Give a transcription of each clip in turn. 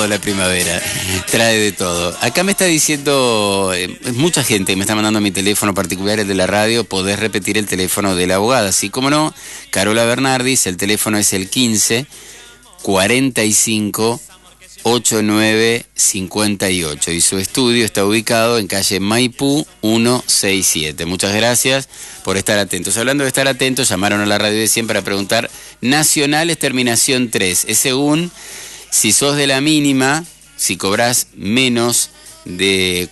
todo la primavera, trae de todo. Acá me está diciendo, mucha gente me está mandando a mi teléfono particular, el de la radio, podés repetir el teléfono de la abogada. Así como no, Carola Bernardis, el teléfono es el 15 45 8958 y su estudio está ubicado en calle Maipú 167. Muchas gracias por estar atentos. Hablando de estar atentos, llamaron a la radio de 100 para preguntar, nacionales terminación 3, es según si sos de la mínima, si cobrás menos de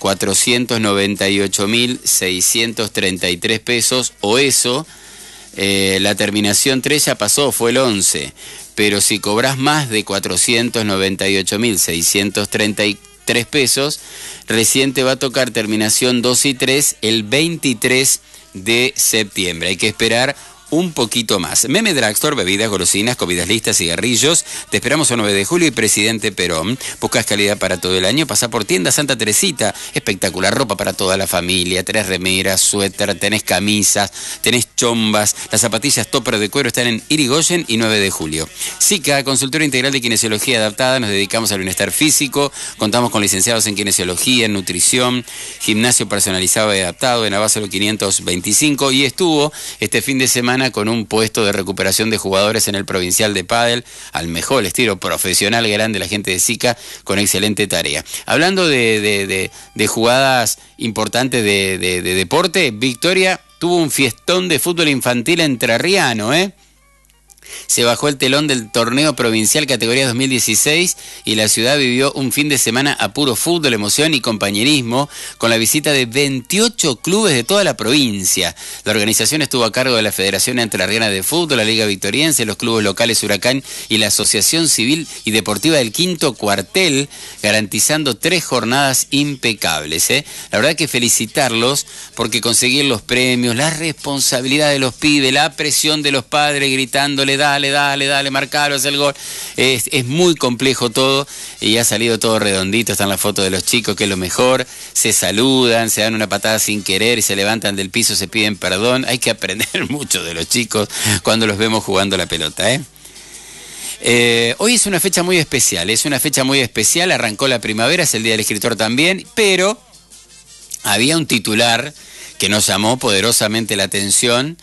498.633 pesos o eso, la terminación 3 ya pasó, fue el 11. Pero si cobras más de 498.633 pesos, recién te va a tocar terminación 2 y 3 el 23 de septiembre. Hay que esperar un poquito más. Meme Drugstore, bebidas, golosinas, comidas listas, cigarrillos. Te esperamos el 9 de julio y Presidente Perón. Buscas calidad para todo el año. Pasá por Tienda Santa Teresita. Espectacular. Ropa para toda la familia. Tenés remeras, suéter, tenés camisas, tenés chombas. Las zapatillas topper de cuero están en Irigoyen y 9 de julio. SICA, consultora integral de kinesiología adaptada. Nos dedicamos al bienestar físico. Contamos con licenciados en kinesiología, en nutrición, gimnasio personalizado y adaptado en Abasolo 525. Y estuvo este fin de semana con un puesto de recuperación de jugadores en el provincial de pádel, al mejor estilo profesional grande la gente de SICA, con excelente tarea. Hablando de jugadas importantes de deporte, Victoria tuvo un fiestón de fútbol infantil entrerriano, Se bajó el telón del torneo provincial categoría 2016 y la ciudad vivió un fin de semana a puro fútbol, emoción y compañerismo con la visita de 28 clubes de toda la provincia. La organización estuvo a cargo de la Federación Entrerriana de Fútbol, la Liga Victoriense, los clubes locales Huracán y la Asociación Civil y Deportiva del Quinto Cuartel, garantizando 3 jornadas impecables. La verdad que felicitarlos porque conseguir los premios, la responsabilidad de los pibes, la presión de los padres gritándole dale, marcalo, haz el gol. Es muy complejo todo y ha salido todo redondito. Están las fotos de los chicos, que es lo mejor. Se saludan, se dan una patada sin querer y se levantan del piso, se piden perdón. Hay que aprender mucho de los chicos cuando los vemos jugando la pelota, Hoy es una fecha muy especial, arrancó la primavera, es el Día del Escritor también, pero había un titular que nos llamó poderosamente la atención.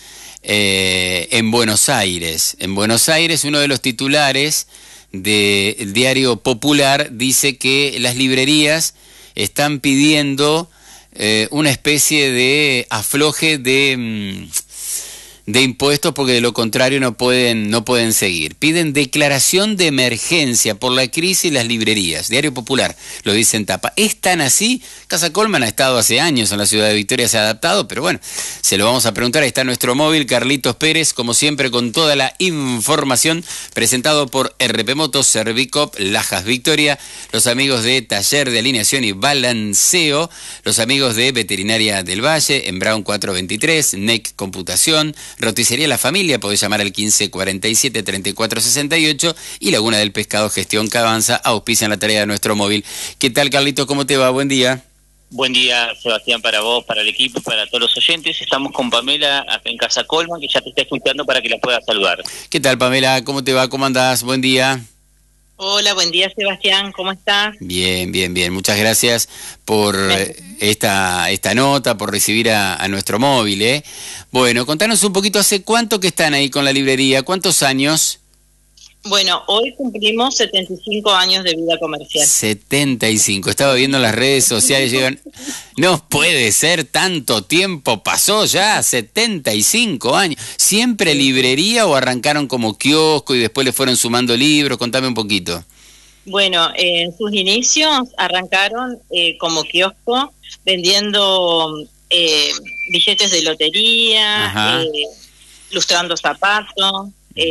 En Buenos Aires, uno de los titulares del diario Popular dice que las librerías están pidiendo una especie de afloje de impuestos porque de lo contrario no pueden seguir. Piden declaración de emergencia por la crisis en las librerías. Diario Popular lo dice en tapa. ¿Es tan así? Casa Colman ha estado hace años en la ciudad de Victoria, se ha adaptado, pero bueno, se lo vamos a preguntar. Ahí está nuestro móvil, Carlitos Pérez, como siempre con toda la información, presentado por RP Motos, Servicop, Lajas Victoria, los amigos de Taller de Alineación y Balanceo, los amigos de Veterinaria del Valle, en Brown 423, NEC Computación, Roticería La Familia, podés llamar al 1547 3468 y Laguna del Pescado, Gestión que Avanza, auspician la tarea de nuestro móvil. ¿Qué tal, Carlitos? ¿Cómo te va? Buen día. Buen día, Sebastián, para vos, para el equipo, para todos los oyentes. Estamos con Pamela en Casa Colman, que ya te está escuchando para que la puedas saludar. ¿Qué tal, Pamela? ¿Cómo te va? ¿Cómo andás? Buen día. Hola, buen día, Sebastián, ¿cómo estás? Bien. Muchas gracias por esta nota, por recibir a nuestro móvil, Bueno, contanos un poquito, ¿hace cuánto que están ahí con la librería? ¿Cuántos años? Bueno, hoy cumplimos 75 años de vida comercial. 75, estaba viendo en las redes sociales, llegan, no puede ser, tanto tiempo pasó ya, 75 años. ¿Siempre librería o arrancaron como kiosco y después le fueron sumando libros? Contame un poquito. Bueno, en sus inicios arrancaron como kiosco, vendiendo billetes de lotería, lustrando zapatos,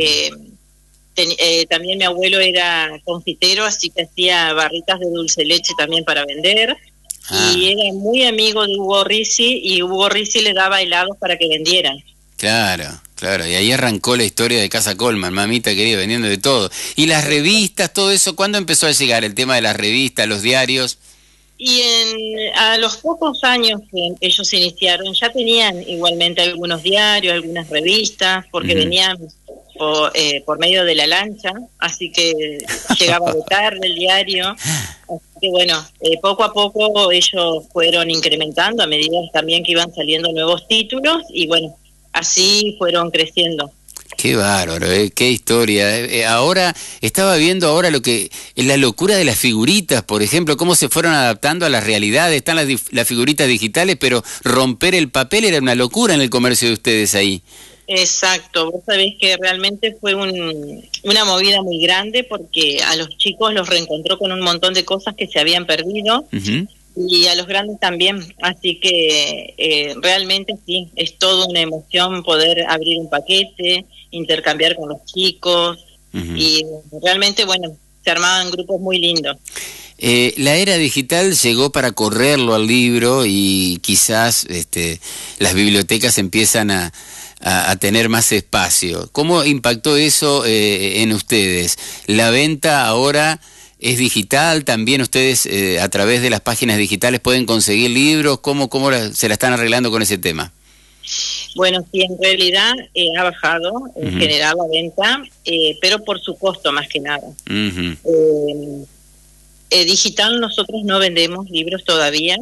también mi abuelo era confitero, así que hacía barritas de dulce leche también para vender. Y era muy amigo de Hugo Ricci, y Hugo Ricci le daba helados para que vendieran. Claro, y ahí arrancó la historia de Casa Colman, mamita querida, vendiendo de todo. Y las revistas, todo eso, ¿cuándo empezó a llegar el tema de las revistas, los diarios? Y a los pocos años que ellos iniciaron, ya tenían igualmente algunos diarios, algunas revistas, porque venían por medio de la lancha, así que llegaba de tarde el diario. Así que bueno, poco a poco ellos fueron incrementando a medida también que iban saliendo nuevos títulos y bueno, así fueron creciendo. Qué bárbaro, qué historia. Ahora, estaba viendo ahora lo que la locura de las figuritas, por ejemplo, cómo se fueron adaptando a la realidad. Están las figuritas digitales, pero romper el papel era una locura en el comercio de ustedes ahí. Exacto, vos sabés que realmente fue una movida muy grande porque a los chicos los reencontró con un montón de cosas que se habían perdido. Uh-huh. Y a los grandes también, así que realmente sí, es toda una emoción poder abrir un paquete, intercambiar con los chicos, uh-huh. Y realmente, bueno, se armaban grupos muy lindos. La era digital llegó para correrlo al libro y quizás las bibliotecas empiezan a tener más espacio. ¿Cómo impactó eso en ustedes? ¿La venta ahora es digital? ¿También ustedes a través de las páginas digitales pueden conseguir libros? ¿Cómo se la están arreglando con ese tema? Bueno, sí, en realidad ha bajado en uh-huh. general la venta, pero por su costo más que nada. Uh-huh. Digital nosotros no vendemos libros todavía,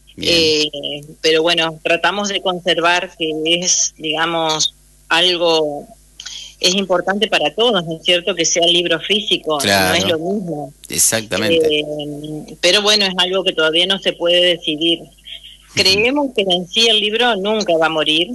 pero bueno, tratamos de conservar que es, digamos, algo... Es importante para todos, ¿no es cierto?, que sea el libro físico, claro. No es lo mismo. Exactamente. Pero bueno, es algo que todavía no se puede decidir. Creemos que en sí el libro nunca va a morir,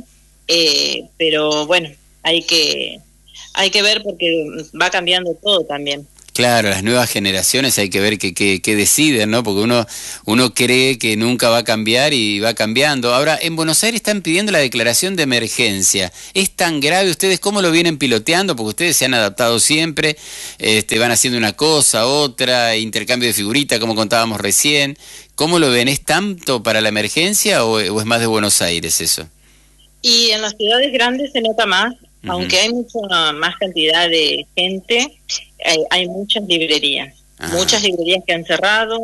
pero bueno, hay que ver porque va cambiando todo también. Claro, las nuevas generaciones hay que ver qué deciden, ¿no? Porque uno cree que nunca va a cambiar y va cambiando. Ahora, en Buenos Aires están pidiendo la declaración de emergencia. ¿Es tan grave? ¿Ustedes cómo lo vienen piloteando? Porque ustedes se han adaptado siempre, van haciendo una cosa, otra, intercambio de figuritas, como contábamos recién. ¿Cómo lo ven? ¿Es tanto para la emergencia o es más de Buenos Aires eso? Y en las ciudades grandes se nota más, uh-huh. Aunque hay mucha más cantidad de gente, hay muchas librerías, muchas librerías que han cerrado.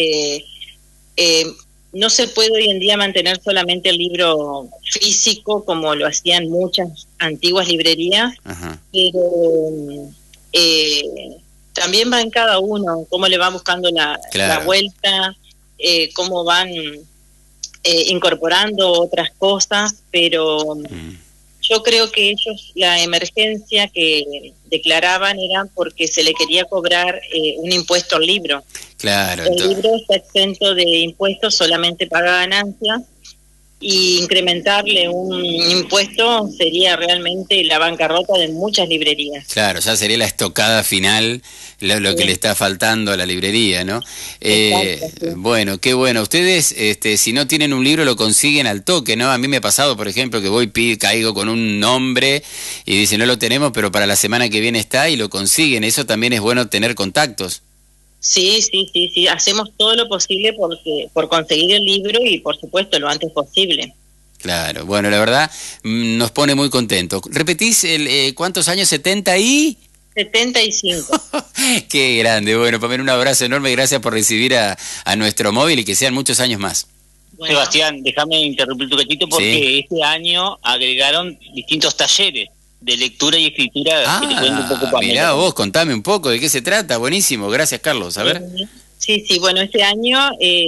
No se puede hoy en día mantener solamente el libro físico como lo hacían muchas antiguas librerías, uh-huh. Pero también va en cada uno, cómo le va buscando la vuelta, cómo van incorporando otras cosas, pero yo creo que ellos la emergencia que declaraban era porque se le quería cobrar un impuesto al libro. Claro. El libro está exento de impuestos, solamente paga ganancias, y incrementarle un impuesto sería realmente la bancarrota de muchas librerías. Claro, ya sería la estocada final lo que le está faltando a la librería, ¿no? Exacto, sí. Bueno, qué bueno. Ustedes, si no tienen un libro, lo consiguen al toque, ¿no? A mí me ha pasado, por ejemplo, que caigo con un nombre y dicen, no lo tenemos, pero para la semana que viene está, y lo consiguen. Eso también es bueno, tener contactos. Sí, hacemos todo lo posible por conseguir el libro y por supuesto lo antes posible. Claro, bueno, la verdad nos pone muy contentos. ¿Repetís cuántos años? ¿70 y...? 75. Qué grande. Bueno, Pamela, un abrazo enorme, gracias por recibir a nuestro móvil y que sean muchos años más. Bueno. Sebastián, déjame interrumpir tu cachito porque ¿sí? Este año agregaron distintos talleres de lectura y escritura que te cuento un poco, Pamela. Mirá vos, contame un poco de qué se trata. Buenísimo, gracias, Carlos. A ver. Sí, bueno, este año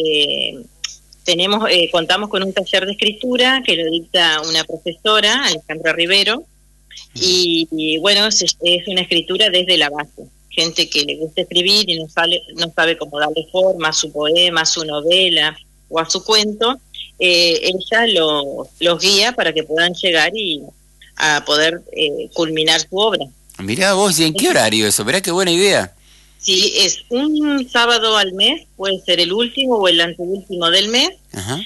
contamos con un taller de escritura que lo dicta una profesora, Alejandra Rivero, y bueno, es una escritura desde la base. Gente que le gusta escribir y no sabe cómo darle forma a su poema, a su novela o a su cuento, ella los guía para que puedan llegar a poder culminar su obra. Mirá vos, ¿y en qué horario eso? Mirá qué buena idea. Sí, es un sábado al mes, puede ser el último o el anteúltimo del mes, ajá.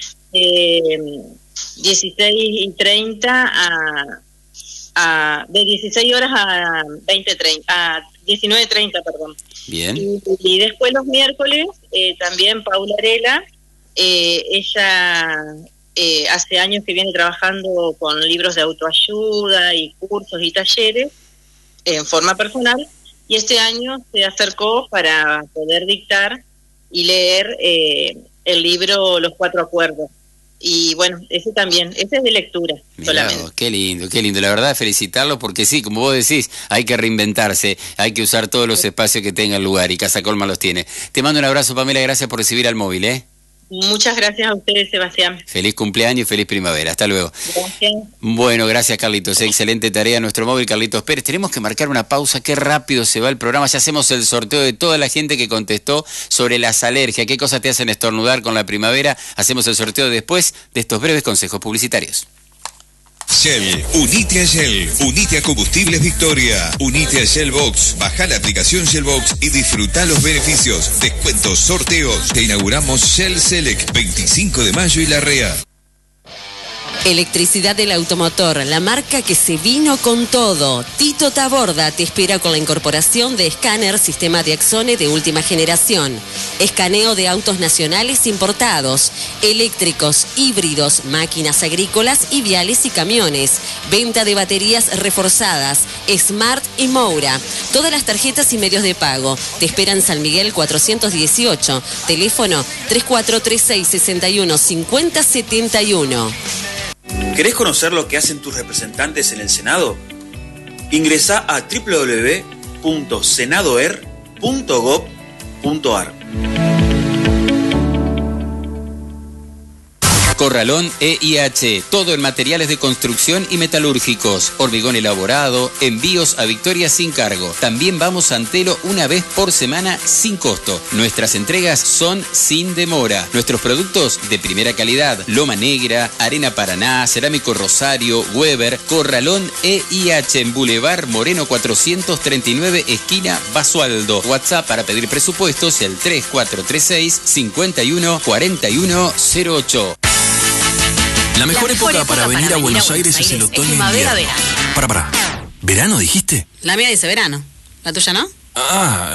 16:30 de 16 horas a 19:30, perdón. Bien. Y después los miércoles, también Paula Arela, ella hace años que viene trabajando con libros de autoayuda y cursos y talleres en forma personal, y este año se acercó para poder dictar y leer el libro Los Cuatro Acuerdos. Y bueno, ese es de lectura. Mirá, solamente. qué lindo, la verdad felicitarlos porque sí, como vos decís, hay que reinventarse, hay que usar todos los espacios que tenga el lugar y Casa Colman los tiene. Te mando un abrazo, Pamela, gracias por recibir al móvil, ¿eh? Muchas gracias a ustedes, Sebastián. Feliz cumpleaños y feliz primavera, hasta luego. Gracias. Bueno, gracias Carlitos, excelente tarea nuestro móvil Carlitos Pérez. Tenemos que marcar una pausa, qué rápido se va el programa, ya hacemos el sorteo de toda la gente que contestó sobre las alergias, qué cosas te hacen estornudar con la primavera, hacemos el sorteo después de estos breves consejos publicitarios. Shell, unite a Shell, unite a Combustibles Victoria, unite a Shell Box, baja la aplicación Shell Box y disfruta los beneficios, descuentos, sorteos. Te inauguramos Shell Select, 25 de mayo y Larrea. Electricidad del Automotor, la marca que se vino con todo. Tito Taborda te espera con la incorporación de escáner sistema de Axone de última generación. Escaneo de autos nacionales importados, eléctricos, híbridos, máquinas agrícolas y viales y camiones. Venta de baterías reforzadas, Smart y Moura. Todas las tarjetas y medios de pago. Te esperan San Miguel 418. Teléfono 3436 61 50 71. ¿Querés conocer lo que hacen tus representantes en el Senado? Ingresá a www.senadoer.gov.ar. Corralón EIH, todo en materiales de construcción y metalúrgicos, hormigón elaborado, envíos a Victoria sin cargo. También vamos a Antelo una vez por semana sin costo. Nuestras entregas son sin demora. Nuestros productos de primera calidad, Loma Negra, Arena Paraná, Cerámico Rosario, Weber, Corralón EIH en Boulevard Moreno 439, esquina Basualdo. WhatsApp para pedir presupuestos el 3436 51 4108. La mejor época para venir a Buenos Aires es el otoño e invierno. Verano. Para. ¿Verano dijiste? La mía dice verano. ¿La tuya no? Ah,